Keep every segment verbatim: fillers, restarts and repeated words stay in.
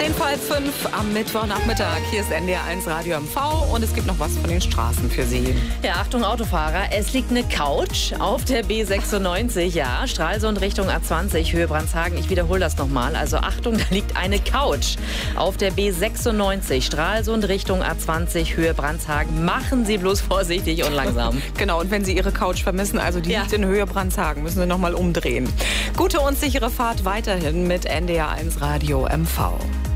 zehn vor halb fünf am Mittwochnachmittag. Hier ist N D R eins Radio M V und es gibt noch was von den Straßen für Sie. Ja, Achtung Autofahrer, es liegt eine Couch auf der B sechsundneunzig, ja, Stralsund Richtung A zwanzig, Höhe Brandshagen. Ich wiederhole das nochmal, also Achtung, da liegt eine Couch auf der B sechsundneunzig, Stralsund Richtung A zwanzig, Höhe Brandshagen. Machen Sie bloß vorsichtig und langsam. Genau, und wenn Sie Ihre Couch vermissen, also die ja. liegt in Höhe Brandshagen, müssen Sie nochmal umdrehen. Gute und sichere Fahrt weiterhin mit N D R eins Radio M V.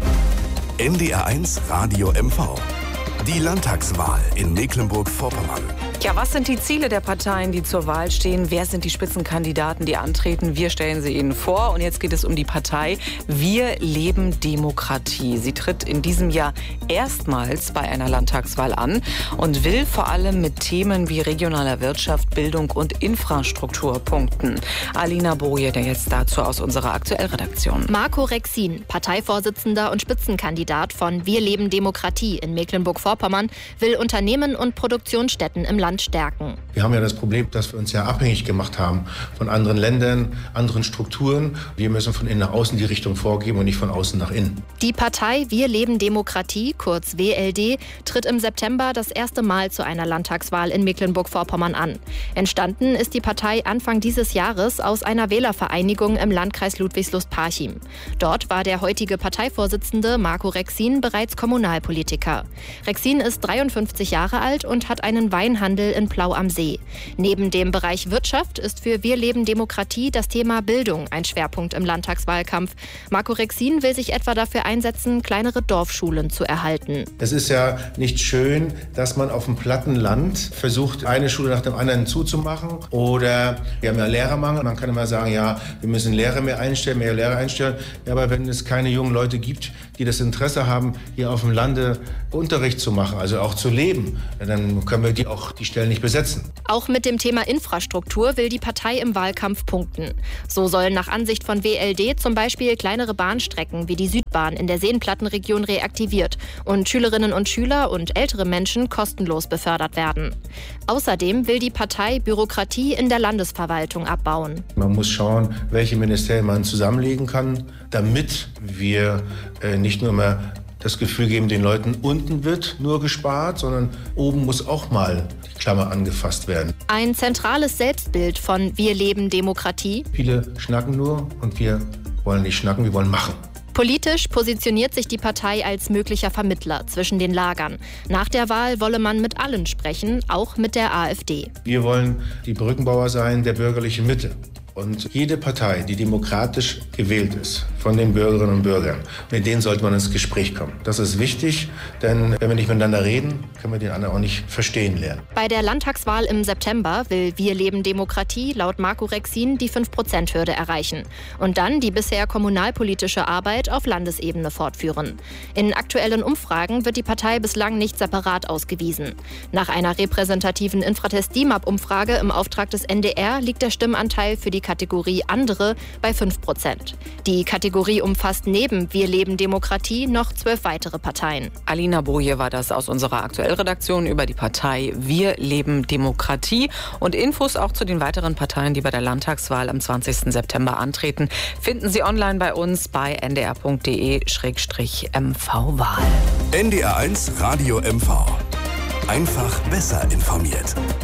N D R eins Radio M V. Die Landtagswahl in Mecklenburg-Vorpommern. Ja, was sind die Ziele der Parteien, die zur Wahl stehen? Wer sind die Spitzenkandidaten, die antreten? Wir stellen sie Ihnen vor. Und jetzt geht es um die Partei Wir leben Demokratie. Sie tritt in diesem Jahr erstmals bei einer Landtagswahl an und will vor allem mit Themen wie regionaler Wirtschaft, Bildung und Infrastruktur punkten. Alina Boje, der jetzt dazu aus unserer Aktuellredaktion. Marco Rexin, Parteivorsitzender und Spitzenkandidat von Wir leben Demokratie in Mecklenburg-Vorpommern, will Unternehmen und Produktionsstätten im Land stärken. Wir haben ja das Problem, dass wir uns ja abhängig gemacht haben von anderen Ländern, anderen Strukturen. Wir müssen von innen nach außen die Richtung vorgeben und nicht von außen nach innen. Die Partei Wir leben Demokratie, kurz W L D, tritt im September das erste Mal zu einer Landtagswahl in Mecklenburg-Vorpommern an. Entstanden ist die Partei Anfang dieses Jahres aus einer Wählervereinigung im Landkreis Ludwigslust-Parchim. Dort war der heutige Parteivorsitzende Marco Rexin bereits Kommunalpolitiker. Rexin ist dreiundfünfzig Jahre alt und hat einen Weinhandel in Plau am See. Neben dem Bereich Wirtschaft ist für Wir leben Demokratie das Thema Bildung ein Schwerpunkt im Landtagswahlkampf. Marco Rexin will sich etwa dafür einsetzen, kleinere Dorfschulen zu erhalten. Es ist ja nicht schön, dass man auf dem platten Land versucht, eine Schule nach dem anderen zuzumachen. Oder wir haben ja Lehrermangel. Man kann immer sagen, ja, wir müssen Lehrer mehr einstellen, mehr Lehrer einstellen. Ja, aber wenn es keine jungen Leute gibt, die das Interesse haben, hier auf dem Lande Unterricht zu machen, also auch zu leben, dann können wir die auch die Stellen nicht besetzen. Auch mit dem Thema Infrastruktur will die Partei im Wahlkampf punkten. So sollen nach Ansicht von W L D zum Beispiel kleinere Bahnstrecken wie die Südbahn in der Seenplattenregion reaktiviert und Schülerinnen und Schüler und ältere Menschen kostenlos befördert werden. Außerdem will die Partei Bürokratie in der Landesverwaltung abbauen. Man muss schauen, welche Ministerien man zusammenlegen kann, damit wir äh, nicht nur mehr das Gefühl geben, den Leuten unten wird nur gespart, sondern oben muss auch mal die Klammer angefasst werden. Ein zentrales Selbstbild von Wir leben Demokratie. Viele schnacken nur und wir wollen nicht schnacken, wir wollen machen. Politisch positioniert sich die Partei als möglicher Vermittler zwischen den Lagern. Nach der Wahl wolle man mit allen sprechen, auch mit der AfD. Wir wollen die Brückenbauer sein der bürgerlichen Mitte. Und jede Partei, die demokratisch gewählt ist von den Bürgerinnen und Bürgern, mit denen sollte man ins Gespräch kommen. Das ist wichtig, denn wenn wir nicht miteinander reden, können wir den anderen auch nicht verstehen lernen. Bei der Landtagswahl im September will Wir leben Demokratie laut Marco Rexin die fünf Prozent Hürde erreichen und dann die bisher kommunalpolitische Arbeit auf Landesebene fortführen. In aktuellen Umfragen wird die Partei bislang nicht separat ausgewiesen. Nach einer repräsentativen Infratest-D I M A P-Umfrage im Auftrag des N D R liegt der Stimmanteil für die Kategorie Andere bei fünf Prozent. Die Kategorie umfasst neben Wir leben Demokratie noch zwölf weitere Parteien. Alina Boje war das aus unserer Aktuellredaktion über die Partei Wir leben Demokratie. Und Infos auch zu den weiteren Parteien, die bei der Landtagswahl am zwanzigsten September antreten, finden Sie online bei uns bei n d r punkt d e slash m v Wahl. N D R eins Radio M V. Einfach besser informiert.